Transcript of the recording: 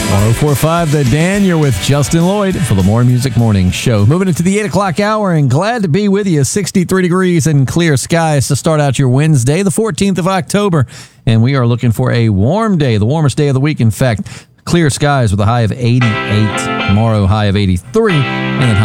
1045 The Dan, you're with Justin Lloyd for the More Music Morning Show. Moving into the 8 o'clock hour, and glad to be with you. 63 degrees and clear skies to start out your Wednesday, the 14th of October. And we are looking for a warm day, the warmest day of the week, in fact. Clear skies with a high of 88. Tomorrow, high of 83. And then